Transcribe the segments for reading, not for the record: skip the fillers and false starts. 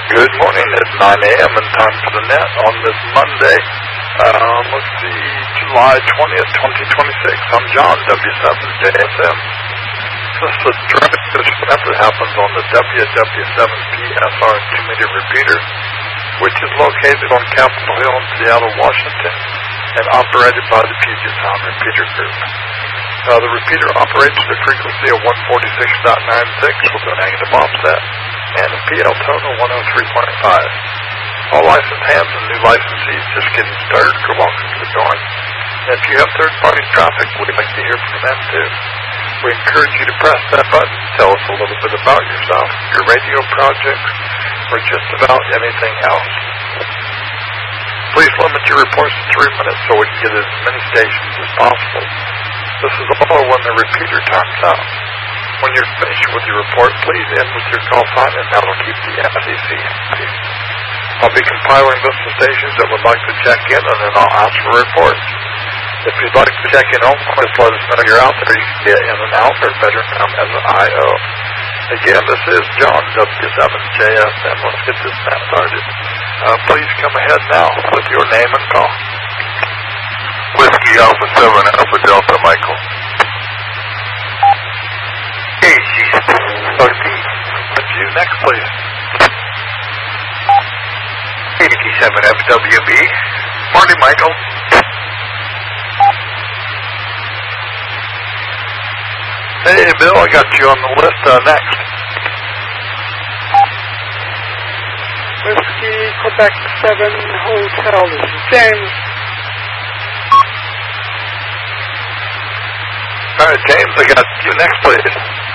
Good morning. It's 9 a.m. and time for the net on this Monday. Let's see, July 20th, 2026. I'm John, W7JSM. This is a direct event that happens on the WW7PSR 2-meter repeater, which is located on Capitol Hill in Seattle, Washington, and operated by the Puget Sound Repeater Group. The repeater operates at a frequency of 146.96 with a negative offset and a PL tone of 103.5. All licensed hands and new licensees just getting started are welcome to join. And if you have third-party traffic, we'd like to hear from them too. We encourage you to press that button, tell us a little bit about yourself, your radio projects, or just about anything else. Please limit your reports to 3 minutes so we can get as many stations as possible. This is all when the repeater times out. When you're finished with your report, please end with your call sign, and that will keep the FCC happy. I'll be compiling lists of stations that would like to check in, and then I'll ask for reports. If you'd like to check in home, just let us know you're out there. You can get in and out, or better known as an IO. Again, this is John, W7JSM. Let's get this started. Please come ahead now with your name and call. Whiskey Alpha 7 Alpha Delta Michael. Okay. That's you. Next, please. 87 FWB. Morning, Michael. Hey, Bill, I got you on the list. Next. Whiskey Quebec 7 Hotel. This is James. All right, James, I got you. Next, please.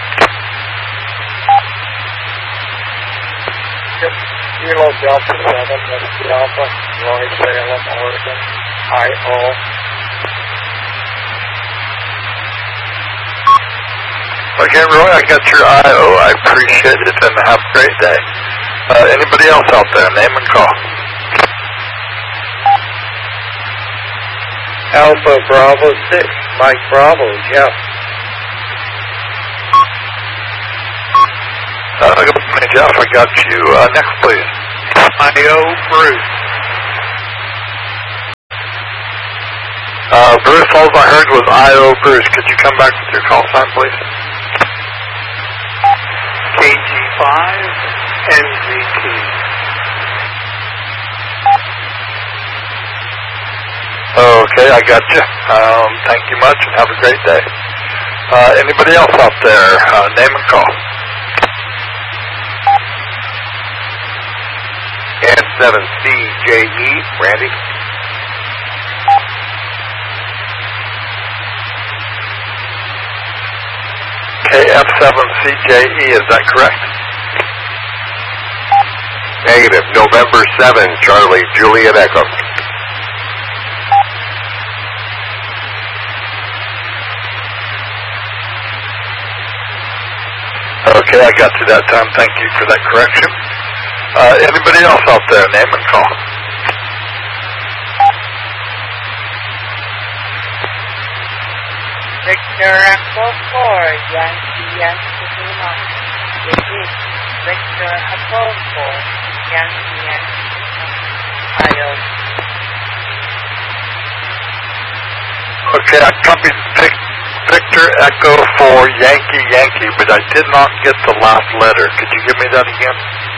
Kilo Delta 7, Whiskey Alpha, Roy Salem, Oregon, IO. Okay, Roy, I got your IO. I appreciate it, and have a great day. Anybody else out there? Name and call. Alpha Bravo 6, Mike Bravo, Jeff. Good morning, Jeff. I got you. Next, please. IO Bruce. Bruce, all I heard was IO Bruce. Could you come back with your call sign, please? KG5 NZT. Okay, I got you. Thank you much, and have a great day. Anybody else out there? Name and call. N7CJE, Randy. KF7CJE, is that correct? Negative. November 7, Charlie, Juliet Echo. Okay, I got you that time. Thank you for that correction. Anybody else out there? Name and call. Victor Echo 4, Yankee Lima. Repeat, Victor Echo 4, Yankee IO. Okay, I copied Victor Echo 4 Yankee, but I did not get the last letter. Could you give me that again?